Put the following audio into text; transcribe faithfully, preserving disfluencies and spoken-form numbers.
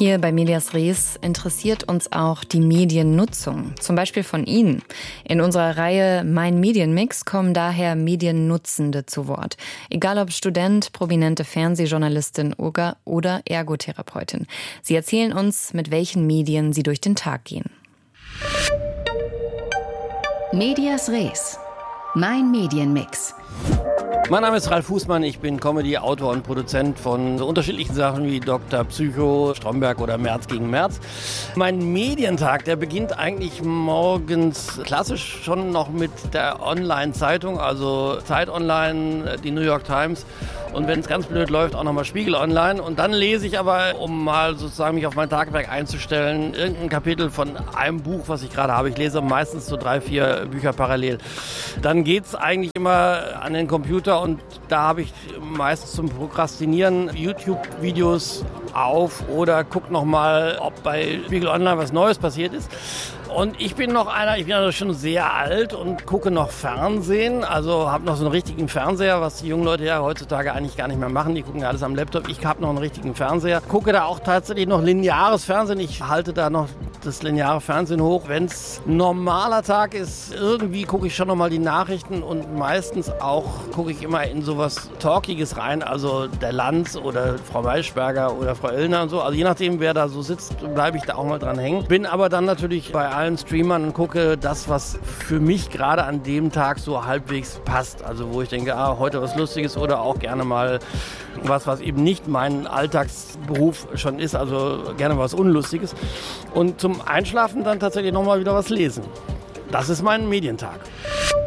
Hier bei Medias Res interessiert uns auch die Mediennutzung, zum Beispiel von Ihnen. In unserer Reihe Mein Medienmix kommen daher Mediennutzende zu Wort. Egal ob Student, prominente Fernsehjournalistin oder Ergotherapeutin. Sie erzählen uns, mit welchen Medien sie durch den Tag gehen. Medias Res. Mein Medienmix. Mein Name ist Ralf Fußmann, ich bin Comedy-Autor und Produzent von so unterschiedlichen Sachen wie Doktor Psycho, Stromberg oder März gegen März. Mein Medientag, der beginnt eigentlich morgens klassisch schon noch mit der Online-Zeitung, also Zeit Online, die New York Times und wenn es ganz blöd läuft, auch nochmal Spiegel Online. Und dann lese ich aber, um mal sozusagen mich auf mein Tagwerk einzustellen, irgendein Kapitel von einem Buch, was ich gerade habe. Ich lese meistens so drei, vier Bücher parallel. Dann geht's eigentlich immer an den Computer und da habe ich meistens zum Prokrastinieren YouTube-Videos auf oder guck nochmal, ob bei Spiegel Online was Neues passiert ist. Und ich bin noch einer, ich bin also schon sehr alt und gucke noch Fernsehen, also habe noch so einen richtigen Fernseher, was die jungen Leute ja heutzutage eigentlich gar nicht mehr machen, die gucken ja alles am Laptop. Ich habe noch einen richtigen Fernseher, gucke da auch tatsächlich noch lineares Fernsehen, ich halte da noch das lineare Fernsehen hoch. Wenn es ein normaler Tag ist, irgendwie gucke ich schon nochmal die Nachrichten und meistens auch gucke ich immer in sowas Talkiges rein, also der Lanz oder Frau Maischberger oder Frau Illner und so, also je nachdem, wer da so sitzt, bleibe ich da auch mal dran hängen. Bin aber dann natürlich bei allen Streamern und gucke das, was für mich gerade an dem Tag so halbwegs passt. Also wo ich denke, ah, heute was Lustiges oder auch gerne mal was, was eben nicht mein Alltagsberuf schon ist, also gerne was Unlustiges. Und zum Einschlafen dann tatsächlich nochmal wieder was lesen. Das ist mein Medientag.